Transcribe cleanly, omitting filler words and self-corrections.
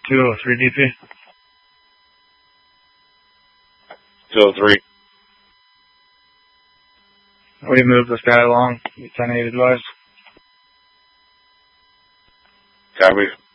203 DP. 203. We move this guy along. 10-8 advice. Copy.